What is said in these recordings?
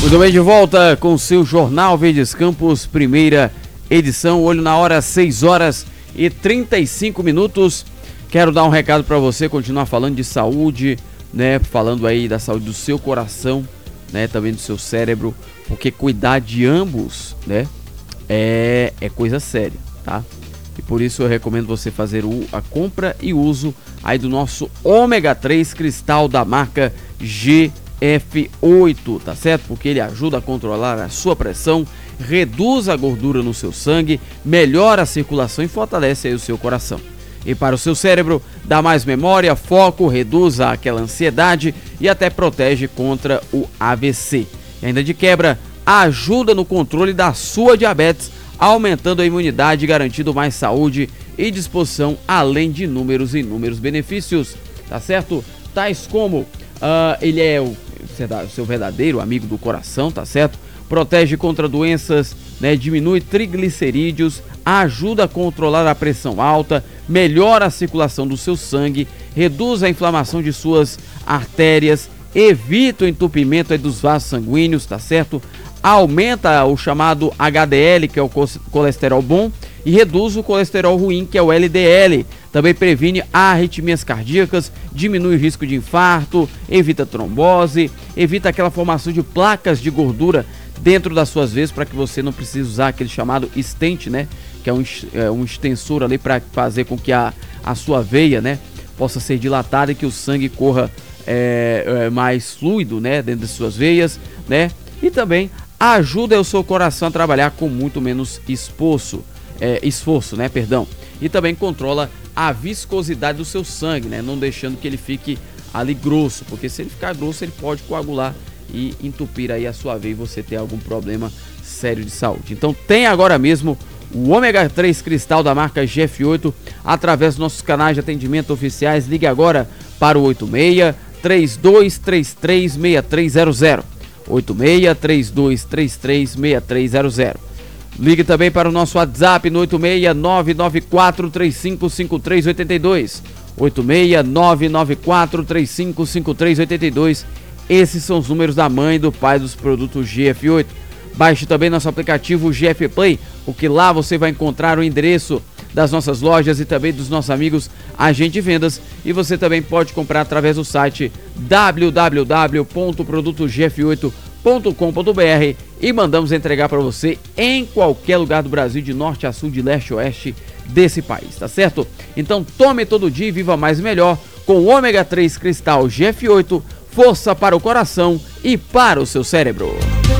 Muito bem, de volta com o seu Jornal Verdes Campos, primeira edição, olho na hora, 6h35. Quero dar um recado para você, continuar falando de saúde, né? Falando aí da saúde do seu coração, né? Também do seu cérebro, porque cuidar de ambos, né? É coisa séria, tá? E por isso eu recomendo você fazer a compra e uso aí do nosso ômega 3 cristal da marca GF8, tá certo? Porque ele ajuda a controlar a sua pressão, reduz a gordura no seu sangue, melhora a circulação e fortalece aí o seu coração. E para o seu cérebro, dá mais memória, foco, reduz aquela ansiedade e até protege contra o AVC. E ainda de quebra, ajuda no controle da sua diabetes, aumentando a imunidade e garantindo mais saúde e disposição, além de inúmeros benefícios, tá certo? Tais como, ele é o seu verdadeiro amigo do coração, tá certo? Protege contra doenças, né? Diminui triglicerídeos, ajuda a controlar a pressão alta, melhora a circulação do seu sangue, reduz a inflamação de suas artérias, evita o entupimento dos vasos sanguíneos, tá certo? Aumenta o chamado HDL, que é o colesterol bom, e reduz o colesterol ruim, que é o LDL. Também previne arritmias cardíacas, diminui o risco de infarto, evita trombose, evita aquela formação de placas de gordura dentro das suas veias, para que você não precise usar aquele chamado stent, né? Que é um extensor ali para fazer com que a sua veia, né, possa ser dilatada e que o sangue corra mais fluido, né, dentro das suas veias, né? E também ajuda o seu coração a trabalhar com muito menos esforço, né, perdão. E também controla a viscosidade do seu sangue, né, não deixando que ele fique ali grosso, porque se ele ficar grosso, ele pode coagular e entupir aí a sua veia e você ter algum problema sério de saúde. Então tem agora mesmo o ômega 3 cristal da marca GF8 através dos nossos canais de atendimento oficiais. Ligue agora para o 86-3233-6300. 86-3233-6300. Ligue também para o nosso WhatsApp no 86-994-355382. 86-994-355382. Esses são os números da mãe e do pai dos produtos GF8. Baixe também nosso aplicativo GF Play, porque lá você vai encontrar o endereço das nossas lojas e também dos nossos amigos agentes de vendas. E você também pode comprar através do site www.produtosgf8.com.br e mandamos entregar para você em qualquer lugar do Brasil, de norte a sul, de leste a oeste desse país, tá certo? Então tome todo dia e viva mais e melhor com o ômega 3 cristal GF8, força para o coração e para o seu cérebro.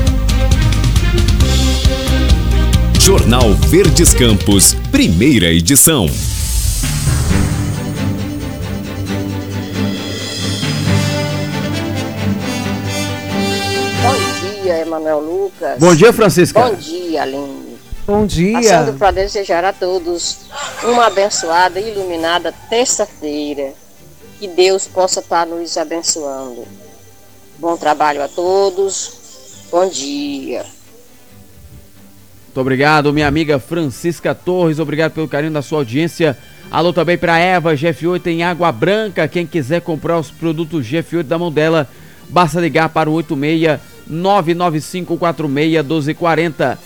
Jornal Verdes Campos, primeira edição. Bom dia, Emanuel Lucas. Bom dia, Francisca. Bom dia, Aline. Bom dia. Passando para desejar a todos uma abençoada e iluminada terça-feira. Que Deus possa estar nos abençoando. Bom trabalho a todos. Bom dia. Muito obrigado, minha amiga Francisca Torres, obrigado pelo carinho da sua audiência. Alô também para Eva, GF8 em Água Branca. Quem quiser comprar os produtos GF8 da mão dela, basta ligar para o 86-99546-1240.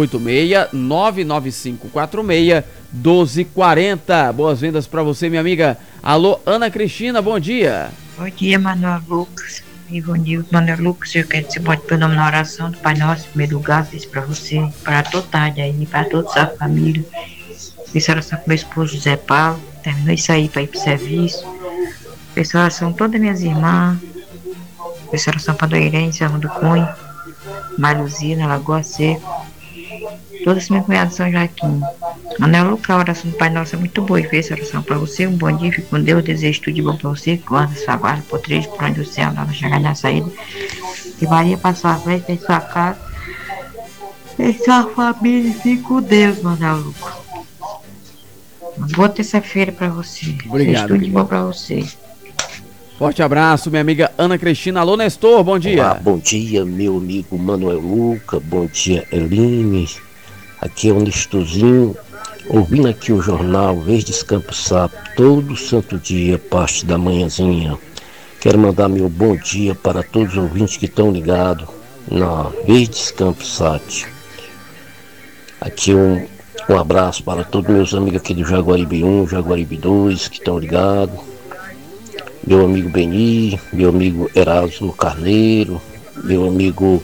86-99546-1240. Boas vendas para você, minha amiga. Alô, Ana Cristina, bom dia. Bom dia, Manuel Lucas. E bom dia, Manuel Lucas. Eu quero que você bote pelo nome na oração do Pai Nosso, em primeiro lugar, fiz para você, para toda tarde aí, para toda a sua família. Fiz oração com meu esposo José Paulo, terminou isso aí para ir para o serviço. Fiz oração com todas as minhas irmãs. Fiz oração para a Dona Irene, Serra do Cunha, Maruzina, Lagoa Seca. Todas as minhas cunhadas São Joaquim. Manuel Lucas, a oração do Pai Nosso é muito boa e fez essa oração para você. Um bom dia, fique com Deus, desejo tudo de bom para você, guarda sua guarda por três, por onde o céu não vai chegar na saída. Que Maria para sua frente, em sua casa, em sua família, fique com Deus, Manuel Lucas. Uma boa terça-feira para você. Obrigado. Desejo tudo de bom para você. Forte abraço, minha amiga Ana Cristina. Alô, Nestor, bom dia. Olá, bom dia, meu amigo Manuel Lucas. Bom dia, Eline. Aqui é o Nestorzinho, ouvindo aqui o jornal Verdes Campos Sapo, todo santo dia, parte da manhãzinha. Quero mandar meu bom dia para todos os ouvintes que estão ligados na Verdes Campos SAT. Aqui um abraço para todos meus amigos aqui do Jaguaribe 1, Jaguaribe 2, que estão ligados. Meu amigo Beni, meu amigo Erasmo Carneiro, meu amigo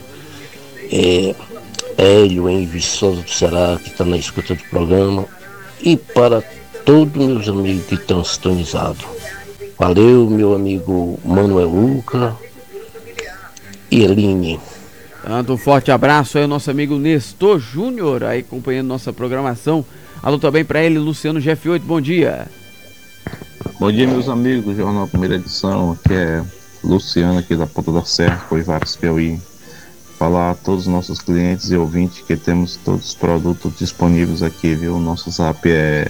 Hélio em Viçosa do Ceará, que está na escuta do programa. E para todos meus amigos que estão sintonizados. Valeu, meu amigo Manuel Luca e Eline. Tanto um forte abraço aí ao nosso amigo Nestor Júnior, aí acompanhando nossa programação. Alô também para ele, Luciano GF8, bom dia. Bom dia, meus amigos do Jornal Primeira Edição, aqui é Luciano aqui da Ponta da Serra, Coivaras, Piauí. Falar a todos os nossos clientes e ouvintes que temos todos os produtos disponíveis aqui, viu? Nosso zap é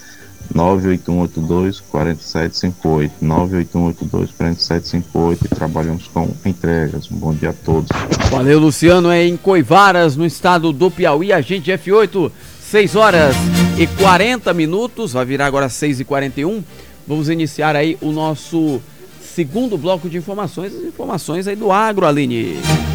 98182-4758, 98182-4758 e trabalhamos com entregas. Um bom dia a todos. Valeu, Luciano, é em Coivaras, no estado do Piauí, agente F8, 6 horas e 40 minutos, vai virar agora 6h41. Vamos iniciar aí o nosso segundo bloco de informações, as informações aí do agro, Aline.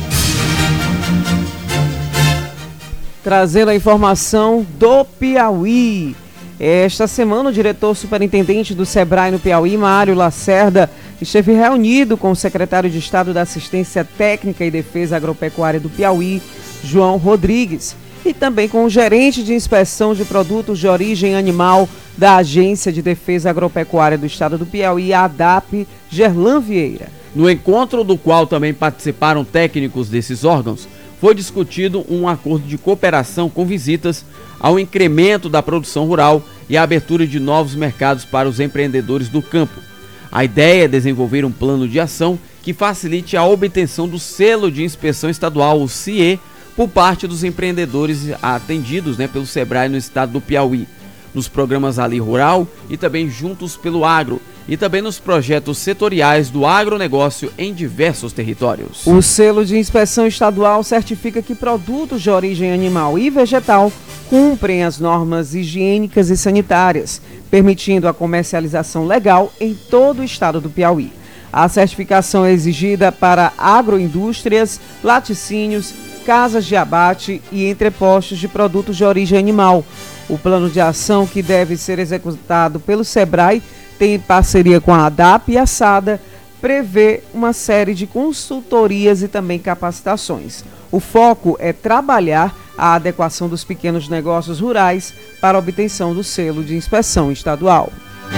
Trazendo a informação do Piauí. Esta semana, o diretor superintendente do SEBRAE no Piauí, Mário Lacerda, esteve reunido com o secretário de Estado da Assistência Técnica e Defesa Agropecuária do Piauí, João Rodrigues, e também com o gerente de inspeção de produtos de origem animal da Agência de Defesa Agropecuária do Estado do Piauí, a ADAP, Gerlan Vieira. No encontro do qual também participaram técnicos desses órgãos, foi discutido um acordo de cooperação com visitas ao incremento da produção rural e a abertura de novos mercados para os empreendedores do campo. A ideia é desenvolver um plano de ação que facilite a obtenção do selo de inspeção estadual, o CIE, por parte dos empreendedores atendidos pelo SEBRAE no estado do Piauí, nos programas Ali Rural e também Juntos pelo Agro, e também nos projetos setoriais do agronegócio em diversos territórios. O selo de inspeção estadual certifica que produtos de origem animal e vegetal cumprem as normas higiênicas e sanitárias, permitindo a comercialização legal em todo o estado do Piauí. A certificação é exigida para agroindústrias, laticínios, casas de abate e entrepostos de produtos de origem animal. O plano de ação, que deve ser executado pelo SEBRAE, tem parceria com a ADAP e a SADA, prevê uma série de consultorias e também capacitações. O foco é trabalhar a adequação dos pequenos negócios rurais para a obtenção do selo de inspeção estadual.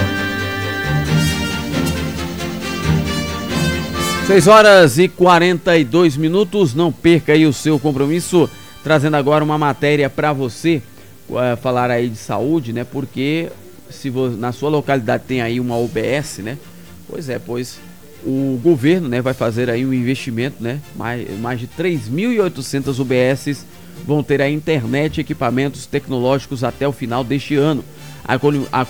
6 horas e 42 minutos, não perca aí o seu compromisso, trazendo agora uma matéria para você falar aí de saúde, porque se na sua localidade tem aí uma UBS, pois o governo, vai fazer aí um investimento, mais de 3.800 UBSs vão ter a internet e equipamentos tecnológicos até o final deste ano. A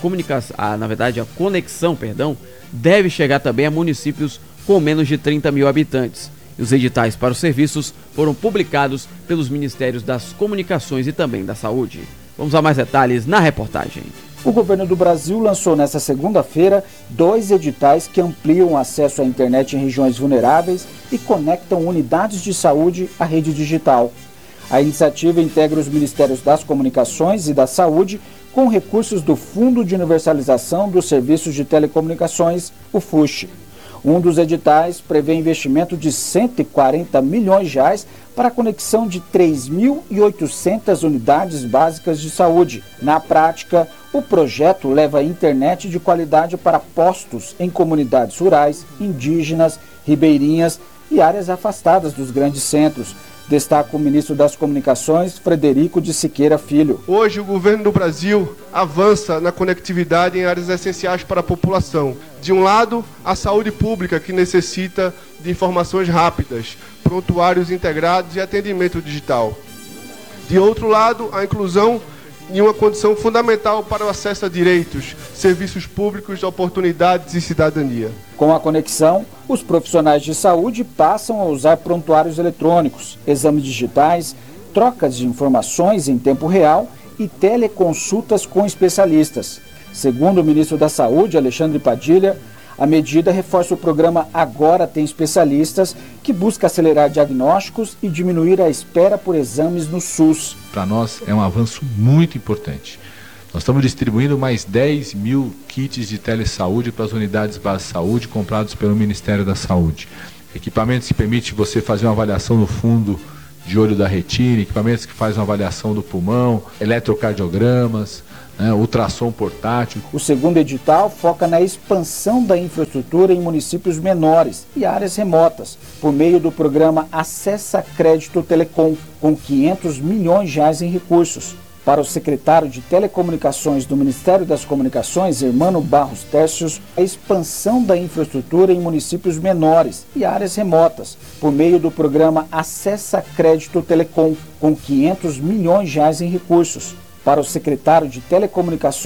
conexão, deve chegar também a municípios com menos de 30 mil habitantes. E os editais para os serviços foram publicados pelos Ministérios das Comunicações e também da Saúde. Vamos a mais detalhes na reportagem. O governo do Brasil lançou nesta segunda-feira 2 editais que ampliam o acesso à internet em regiões vulneráveis e conectam unidades de saúde à rede digital. A iniciativa integra os Ministérios das Comunicações e da Saúde com recursos do Fundo de Universalização dos Serviços de Telecomunicações, o FUSH. Um dos editais prevê investimento de R$ 140 milhões para a conexão de 3.800 unidades básicas de saúde. Na prática, o projeto leva a internet de qualidade para postos em comunidades rurais, indígenas, ribeirinhas e áreas afastadas dos grandes centros. Destaca o ministro das Comunicações, Frederico de Siqueira Filho. Hoje, o governo do Brasil avança na conectividade em áreas essenciais para a população. De um lado, a saúde pública, que necessita de informações rápidas, prontuários integrados e atendimento digital. De outro lado, a inclusão em uma condição fundamental para o acesso a direitos, serviços públicos, oportunidades e cidadania. Com a conexão, os profissionais de saúde passam a usar prontuários eletrônicos, exames digitais, trocas de informações em tempo real e teleconsultas com especialistas. Segundo o ministro da Saúde, Alexandre Padilha, A medida reforça o programa Agora Tem Especialistas, que busca acelerar diagnósticos e diminuir a espera por exames no SUS. Para nós é um avanço muito importante. Nós estamos distribuindo mais 10 mil kits de telesaúde para as unidades base de saúde comprados pelo Ministério da Saúde. Equipamentos que permitem você fazer uma avaliação no fundo de olho da retina, equipamentos que fazem uma avaliação do pulmão, eletrocardiogramas, ultrassom portátil. O segundo edital foca na expansão da infraestrutura em municípios menores e áreas remotas, por meio do programa Acessa Crédito Telecom, com R$500 milhões em recursos. Para o secretário de Telecomunicações do Ministério das Comunicações, Hermano Barros Tércios, a expansão da infraestrutura em municípios menores e áreas remotas, por meio do programa Acessa Crédito Telecom, com R$500 milhões em recursos. Para o secretário de Telecomunicações,